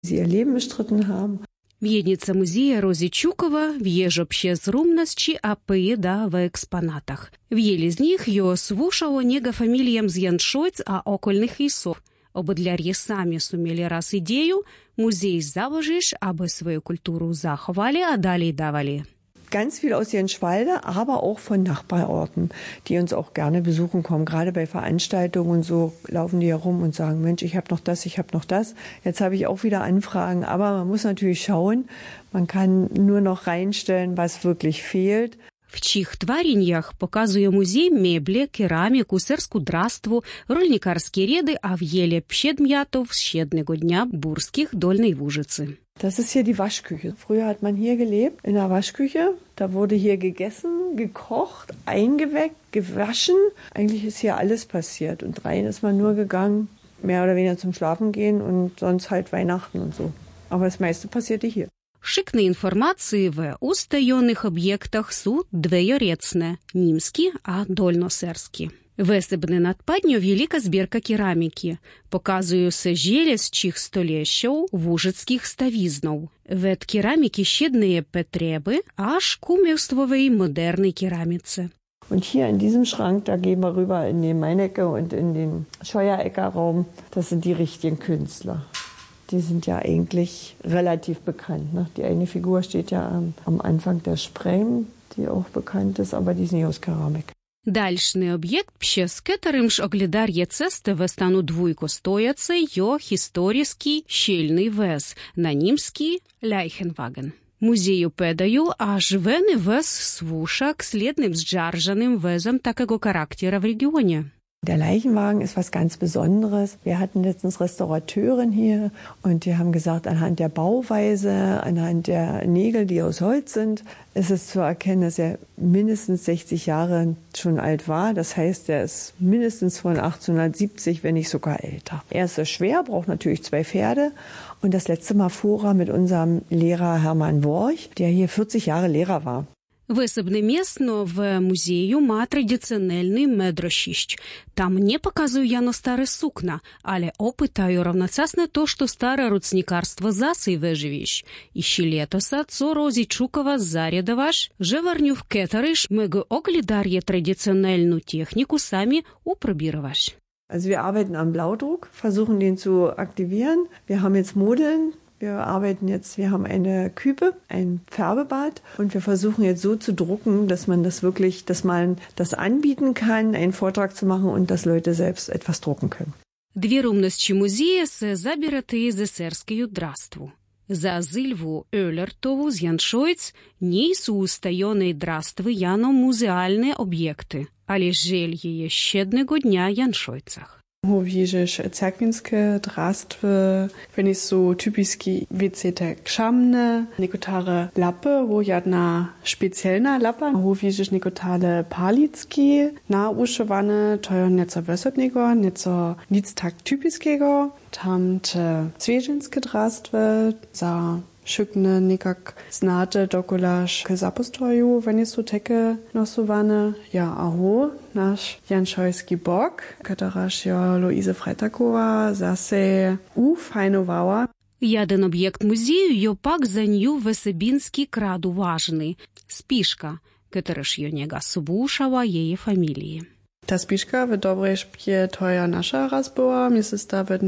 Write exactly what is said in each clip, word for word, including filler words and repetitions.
sie ihr Leben bestritten haben. В'єдніця музея Розі Чукова в'єжо пще зрумності, а пиєда в експонатах. В'єлі з них його свушало нега фаміліям з Яншойц, а окольних ісов. Ободляр'ї самі сумели раз ідею, музей заложиш, аби свою культуру заховали, а далі давали. Ganz viel aus Jenschwalde, aber auch von Nachbarorten, die uns auch gerne besuchen kommen. Gerade bei Veranstaltungen und so laufen die herum und sagen, Mensch, ich habe noch das, ich habe noch das. Jetzt habe ich auch wieder Anfragen, aber man muss natürlich schauen, man kann nur noch reinstellen, was wirklich fehlt. В чих тваріннях показує музей меблі, кераміку, серскудраству, рольникарські ряди, а в'єлє пщедм'ятов з щедного дня бурських Дольnej Łużycy. Das ist hier die Waschküche. Früher hat man hier gelebt, in der Waschküche. Da wurde hier gegessen, gekocht, eingeweckt, gewaschen. Eigentlich ist hier alles passiert. Und rein ist man nur gegangen, mehr oder weniger zum Schlafen gehen und sonst halt Weihnachten und so. Aber das meiste passierte hier. Шикні інформації в устайонних об'єктах су двоєрецне – німські, а дольносерські. Весебне надпадньо велика збірка кераміки. Показує се желе з чих століщів вужицьких ставізнов. Вет кераміки щедної потреби, аж кумівствової модерної кераміці. Und hier in diesem Schrank, da gehen wir rüber in die Meinecke und in den Scheuerecker-Raum. Das sind die richtigen Künstler. Die sind ja eigentlich relativ bekannt. Ne? Die eine Figur steht ja am, am Anfang der Sprem, die auch bekannt ist, aber die ist nicht aus Keramik. Дальшний об'єкт пще з кетерим ж оглядар'є цесте вестану двойко стояце йо історійський щільний вез, на німський Ляйхенваген. Музею педаю, аж вени вез свуша к слідним зджаржаним везам такого характера в регіоні. Der Leichenwagen ist was ganz Besonderes. Wir hatten letztens Restaurateuren hier und die haben gesagt, anhand der Bauweise, anhand der Nägel, die aus Holz sind, ist es zu erkennen, dass er mindestens sechzig Jahre schon alt war. Das heißt, er ist mindestens von achtzehnhundertsiebzig, wenn nicht sogar älter. Er ist sehr schwer, braucht natürlich zwei Pferde. Und das letzte Mal fuhr er mit unserem Lehrer Hermann Worch, der hier vierzig Jahre Lehrer war. Висобне місто в музею ма традиціональний медрощищ. Там не показую яно старе сукна, але опитаю равноцасно то, що старе руцникарство засий веживіш. І ще летоса, цо Розі Чукова зарядоваш, же варню в кетариш, мего оглядар'є традиціональну техніку самі упробіроваш. Also wir arbeiten am Blaudruck, versuchen den zu aktivieren. Wir haben jetzt Modeln. Wir arbeiten jetzt, wir haben eine Küpe, ein Färbebad und wir versuchen jetzt so zu drucken, dass man das wirklich, dass man das anbieten kann, einen Vortrag zu machen und dass Leute selbst etwas drucken können. Дві румності музея се забірати з есерською драству. За Зильву Өлертову з Яншойц ній сустайоний драствы яно музеальні об'єкти, але жель є щедного дня Яншойцах. Howiejesz cerkwinskie drastwy, wenn ich so typiski wiecete krzamne, nekotare lapy, wo jedna specjalna lapa, howiejesz nekotale palicki, nauszywane, to nieco wysotnego, nieco nic tak typiskiego, tam te zwierzęskie drastwy, za szykne nekak znate dokolaż k zapostoju, wenn ich so teke nosowane, ja aho, nasz janszojski bok, kateraż ja Luise Freitakowa zase ufajnowała. Яден об'єкт музею йо пак за ню весебінський крад уважний. Спішка, кетереш йо нега subушава її фамілії. Ta spiška w dobrej szpie toja nasza raz była, myślę, da wird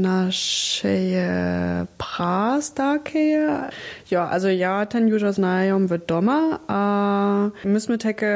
nasze pras takeje. Ja, also ja, ten już znają w doma, a myśmy takie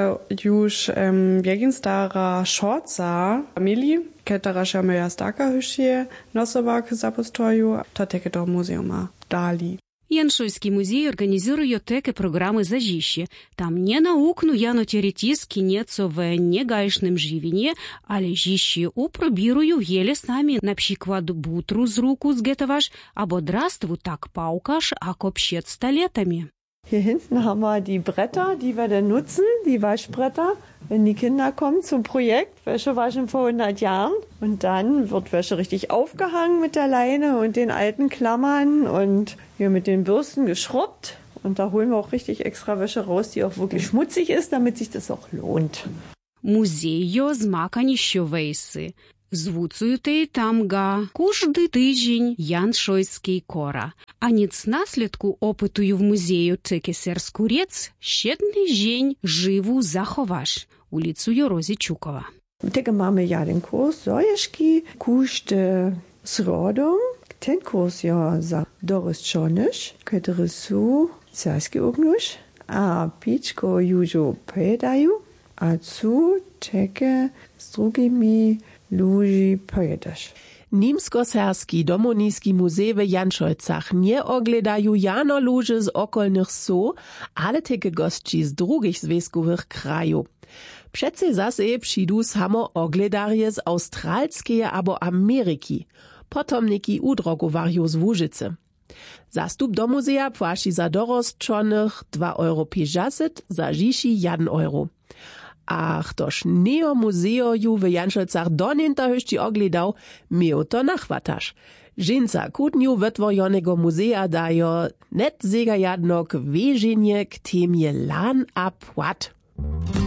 już um, wiegin stara szorca mieli, ketara się moja staka hyszje nosowa k zapostoju, to takie do muzeuma dali. Яншойский музей организирует теки программы «Зажище». Там не наукну яно теоретически нецо в негаишном живине, але жище упробирую еле сами, например, бутру з руку сгетоваш, або драству так паукаш, ако пщет столетами. Hier hinten haben wir die Bretter, die wir dann nutzen, die Waschbretter, wenn die Kinder kommen zum Projekt Wäsche waschen vor hundert Jahren. Und dann wird Wäsche richtig aufgehangen mit der Leine und den alten Klammern und hier mit den Bürsten geschrubbt. Und da holen wir auch richtig extra Wäsche raus, die auch wirklich schmutzig ist, damit sich das auch lohnt. Музей йо змакані що вейси. Звуцують там га кожний тиждень яншойський кора. А ніц наслідку опитую в музею Цекесер Скурець щедний жень живу заховаш, улицу Йорозі Чукова. Tega mamy ja den Kurs Sojeszki, kušte s rodom. Ten kurs ja za Doris Čoniš, kateri su carski ognuš, a pičko južo pojedaju, a cu teke s drugimi luži pojedaš. Nimsko-serski domonijski muzej w Janšojcach nie ogledają jano luży z okolnych so, ale teke gości z drugich związkowych krajów. Přece zase přidu samo ogledarje z australskeje abo Ameryki, potomniki udrogowarju z Łużycy. Zastup do muzeja płaci za dorosczonych dwa euro pięćdziesiąt, za dzieci jeden euro. A ktoś neo muzeju w Janšojcach doninta höści ogledał, miał to nachwatasz. Żynca kutniu wytworzonego muzeja dajo net zega jadnok wieżenie k temie lan a płat.